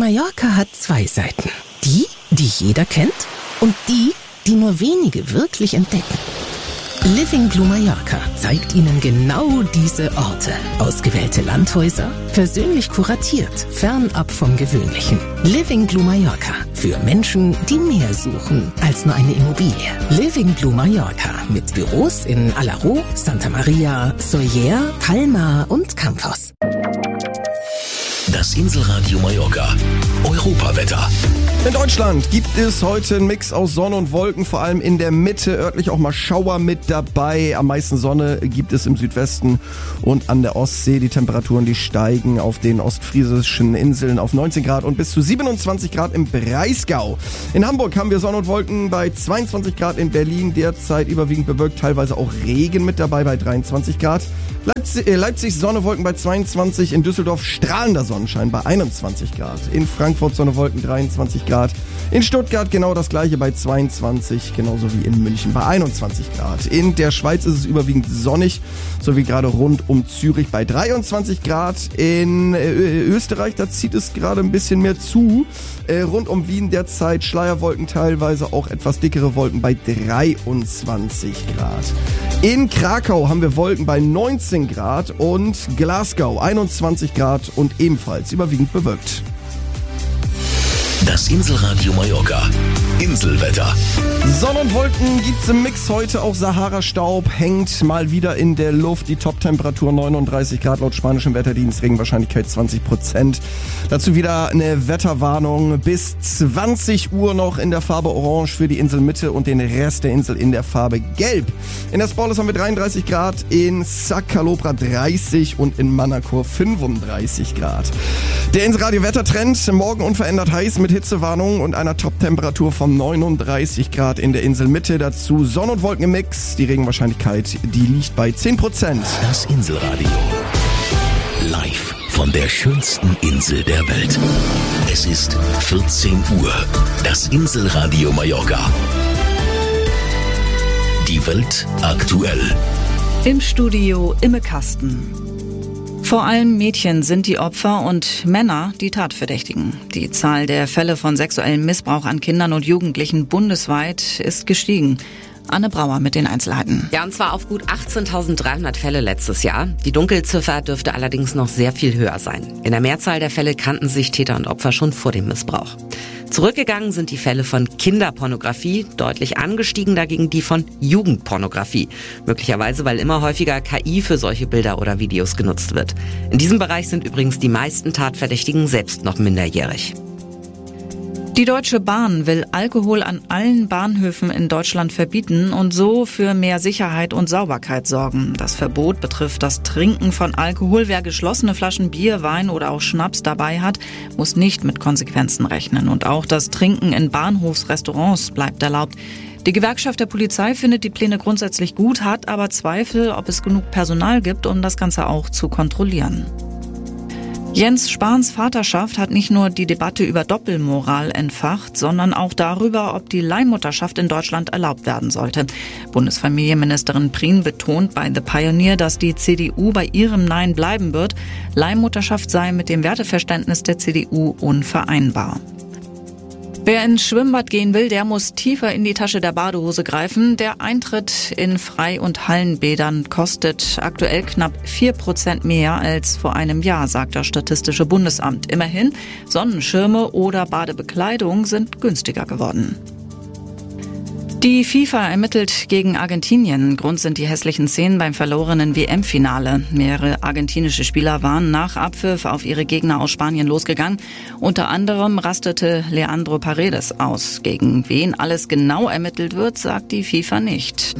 Mallorca hat zwei Seiten. Die jeder kennt und die nur wenige wirklich entdecken. Living Blue Mallorca zeigt Ihnen genau diese Orte. Ausgewählte Landhäuser, persönlich kuratiert, fernab vom Gewöhnlichen. Living Blue Mallorca. Für Menschen, die mehr suchen als nur eine Immobilie. Living Blue Mallorca. Mit Büros in Alaró, Santa Maria, Sóller, Palma und Campos. Das Inselradio Mallorca. Europawetter. In Deutschland gibt es heute einen Mix aus Sonne und Wolken, vor allem in der Mitte, örtlich auch mal Schauer mit dabei. Am meisten Sonne gibt es im Südwesten und an der Ostsee. Die Temperaturen, die steigen auf den ostfriesischen Inseln auf 19 Grad und bis zu 27 Grad im Breisgau. In Hamburg haben wir Sonne und Wolken bei 22 Grad, in Berlin derzeit überwiegend bewölkt, teilweise auch Regen mit dabei bei 23 Grad. Leipzig Sonne, Wolken bei 22, in Düsseldorf strahlender Sonnenschein bei 21 Grad. In Frankfurt Sonne, Wolken 23 Grad. In Stuttgart genau das gleiche bei 22, genauso wie in München bei 21 Grad. In der Schweiz ist es überwiegend sonnig, so wie gerade rund um Zürich bei 23 Grad. In Österreich, da zieht es gerade ein bisschen mehr zu. Rund um Wien derzeit Schleierwolken, teilweise auch etwas dickere Wolken bei 23 Grad. In Krakau haben wir Wolken bei 19 Grad und Glasgow 21 Grad und ebenfalls überwiegend bewölkt. Das Inselradio Mallorca. Inselwetter. Sonne und Wolken gibt's im Mix heute, auch Sahara-Staub hängt mal wieder in der Luft. Die Top-Temperatur 39 Grad laut spanischem Wetterdienst, Regenwahrscheinlichkeit 20%. Dazu wieder eine Wetterwarnung bis 20 Uhr noch in der Farbe Orange für die Inselmitte und den Rest der Insel in der Farbe Gelb. In der Sporles haben wir 33 Grad, in Sakalopra 30 und in Manacor 35 Grad. Der Inselradio-Wettertrend, morgen unverändert heiß mit Hitzewarnung und einer Top-Temperatur von 39 Grad in der Inselmitte. Dazu Sonne und Wolken im Mix. Die Regenwahrscheinlichkeit, die liegt bei 10%. Das Inselradio. Live von der schönsten Insel der Welt. Es ist 14 Uhr. Das Inselradio Mallorca. Die Welt aktuell. Im Studio Imme Kasten. Vor allem Mädchen sind die Opfer und Männer die Tatverdächtigen. Die Zahl der Fälle von sexuellem Missbrauch an Kindern und Jugendlichen bundesweit ist gestiegen. Anne Brauer mit den Einzelheiten. Ja, und zwar auf gut 18.300 Fälle letztes Jahr. Die Dunkelziffer dürfte allerdings noch sehr viel höher sein. In der Mehrzahl der Fälle kannten sich Täter und Opfer schon vor dem Missbrauch. Zurückgegangen sind die Fälle von Kinderpornografie, deutlich angestiegen dagegen die von Jugendpornografie. Möglicherweise, weil immer häufiger KI für solche Bilder oder Videos genutzt wird. In diesem Bereich sind übrigens die meisten Tatverdächtigen selbst noch minderjährig. Die Deutsche Bahn will Alkohol an allen Bahnhöfen in Deutschland verbieten und so für mehr Sicherheit und Sauberkeit sorgen. Das Verbot betrifft das Trinken von Alkohol. Wer geschlossene Flaschen Bier, Wein oder auch Schnaps dabei hat, muss nicht mit Konsequenzen rechnen. Und auch das Trinken in Bahnhofsrestaurants bleibt erlaubt. Die Gewerkschaft der Polizei findet die Pläne grundsätzlich gut, hat aber Zweifel, ob es genug Personal gibt, um das Ganze auch zu kontrollieren. Jens Spahns Vaterschaft hat nicht nur die Debatte über Doppelmoral entfacht, sondern auch darüber, ob die Leihmutterschaft in Deutschland erlaubt werden sollte. Bundesfamilienministerin Prien betont bei The Pioneer, dass die CDU bei ihrem Nein bleiben wird. Leihmutterschaft sei mit dem Werteverständnis der CDU unvereinbar. Wer ins Schwimmbad gehen will, der muss tiefer in die Tasche der Badehose greifen. Der Eintritt in Frei- und Hallenbädern kostet aktuell knapp 4% mehr als vor einem Jahr, sagt das Statistische Bundesamt. Immerhin, Sonnenschirme oder Badebekleidung sind günstiger geworden. Die FIFA ermittelt gegen Argentinien. Grund sind die hässlichen Szenen beim verlorenen WM-Finale. Mehrere argentinische Spieler waren nach Abpfiff auf ihre Gegner aus Spanien losgegangen. Unter anderem rastete Leandro Paredes aus. Gegen wen alles genau ermittelt wird, sagt die FIFA nicht.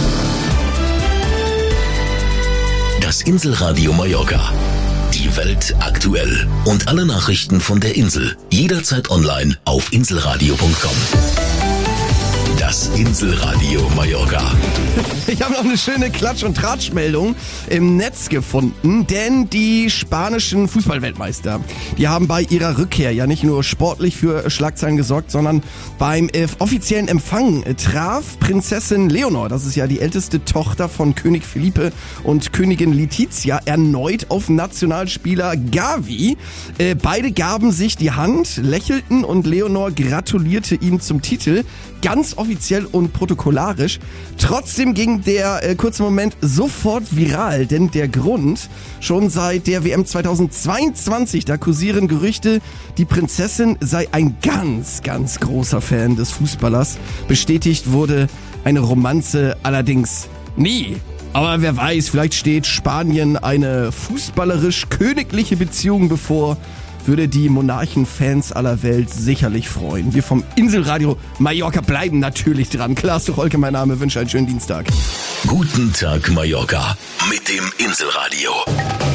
Das Inselradio Mallorca. Die Welt aktuell. Und alle Nachrichten von der Insel. Jederzeit online auf inselradio.com. Das Inselradio Mallorca. Ich habe noch eine schöne Klatsch- und Tratschmeldung im Netz gefunden, denn die spanischen Fußballweltmeister, die haben bei ihrer Rückkehr ja nicht nur sportlich für Schlagzeilen gesorgt, sondern beim offiziellen Empfang traf Prinzessin Leonor, das ist ja die älteste Tochter von König Felipe und Königin Letizia, erneut auf Nationalspieler Gavi. Beide gaben sich die Hand, lächelten und Leonor gratulierte ihm zum Titel. Ganz offiziell und protokollarisch. Trotzdem ging der kurze Moment sofort viral, denn der Grund, schon seit der WM 2022, da kursieren Gerüchte, die Prinzessin sei ein ganz, ganz großer Fan des Fußballers. Bestätigt wurde eine Romanze allerdings nie. Aber wer weiß, vielleicht steht Spanien eine fußballerisch-königliche Beziehung bevor. Würde die Monarchenfans aller Welt sicherlich freuen. Wir vom Inselradio Mallorca bleiben natürlich dran. Klaas Tucholke, mein Name, wünsche einen schönen Dienstag. Guten Tag Mallorca mit dem Inselradio.